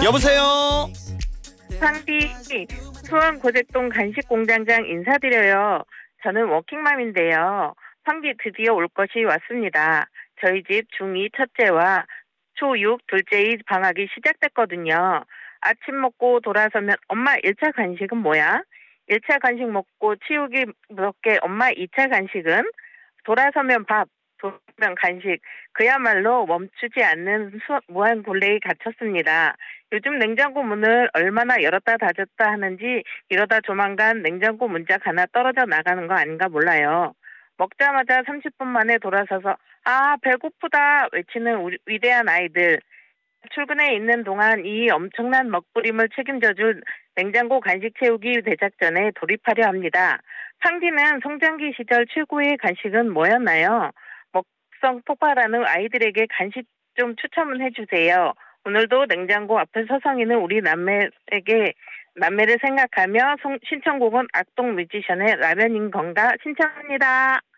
여보세요. 상디, 수원 고택동 간식공장장 인사드려요. 저는 워킹맘인데요. 황디 드디어 올 것이 왔습니다. 저희 집 중2 첫째와 초6 둘째의 방학이 시작됐거든요. 아침 먹고 돌아서면 엄마 1차 간식은 뭐야? 1차 간식 먹고 치우기 무섭게 엄마 2차 간식은? 돌아서면 밥, 돌아서면 간식. 그야말로 멈추지 않는 무한 굴레에 갇혔습니다. 요즘 냉장고 문을 얼마나 열었다 닫았다 하는지 이러다 조만간 냉장고 문짝 하나 떨어져 나가는 거 아닌가 몰라요. 먹자마자 30분 만에 돌아서서 아 배고프다 외치는 위대한 아이들. 출근해 있는 동안 이 엄청난 먹부림을 책임져줄 냉장고 간식 채우기 대작전에 돌입하려 합니다. 상디는 성장기 시절 최고의 간식은 뭐였나요? 먹성 폭발하는 아이들에게 간식 좀 추천을 해주세요. 오늘도 냉장고 앞에 서성이는 우리 남매를 생각하며 신청곡은 악동 뮤지션의 라면인 건가 신청합니다.